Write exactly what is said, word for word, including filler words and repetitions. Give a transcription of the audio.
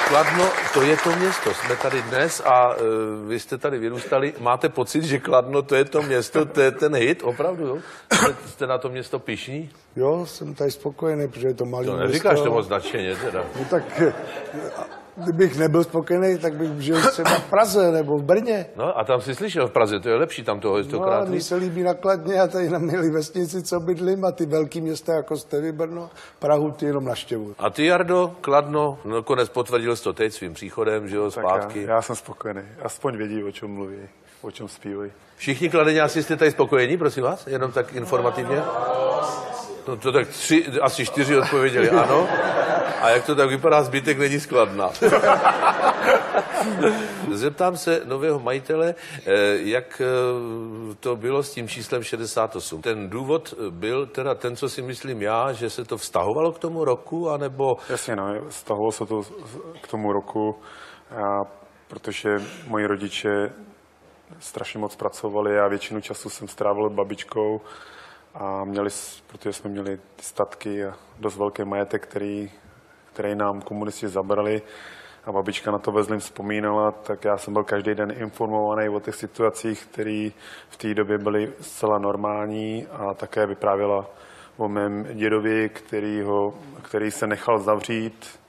Kladno, to je to město. Jsme tady dnes a uh, vy jste tady vyrůstali. Máte pocit, že Kladno, to je to město, to je ten hit? Opravdu, jo? Jste, jste na to město pyšní? Jo, jsem tady spokojený, protože je to malý To město. neříkáš to moc nadšeně, teda. No tak, kdybych nebyl spokojený, tak bych žil třeba v Praze nebo v Brně. No a tam si slyšel v Praze, to je lepší, tam toho je No, stokrát ale mi se líbí na Kladně a tady na milý vesnici, co bydlím, a ty velký města jako Stevy, Brno, Prahu, ty jenom naštěvuju. A ty, Jardo, Kladno, nakonec potvrdil jsi to teď svým příchodem, že jo, zpátky. Já, já jsem spokojený, aspoň vědí, o čem mluví, o čem zpívají. Všichni kladeňáci jste tady spokojení, prosím vás, jenom tak informativně? No to tak tři, asi čtyři odpověděli ano. A jak to tak vypadá, zbytek není z Kladna. Zeptám se nového majitele, jak to bylo s tím číslem šedesát osm. Ten důvod byl teda ten, co si myslím já, že se to vztahovalo k tomu roku, anebo... Jasně, no, vztahovalo se to k tomu roku, a protože moji rodiče strašně moc pracovali a většinu času jsem strávil babičkou a měli, protože jsme měli ty statky a dost velký majetek, který, který nám komunisti zabrali a babička na to ve zlým vzpomínala, tak já jsem byl každý den informovaný o těch situacích, které v té době byly zcela normální, a také vyprávěla o mém dědovi, který, ho, který se nechal zavřít